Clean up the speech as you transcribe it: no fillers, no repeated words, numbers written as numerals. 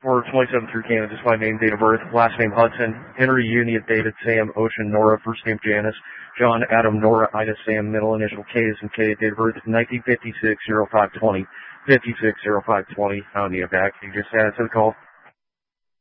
for 27 through Canada, just by name, date of birth, last name Hudson, Henry, Uni of David, Sam, Ocean, Nora, first name Janice, John, Adam, Nora, Ida, Sam, middle initial K is in K, date of birth 1956, 0520, 56, 0520, I'll need it back. You just add to the call.